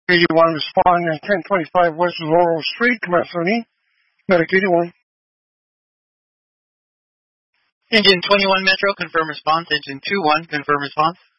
81 respond, and 1025 West Laurel Street, Masoni. Medic 81. Engine 21 Metro, confirm response. Engine 21, confirm response.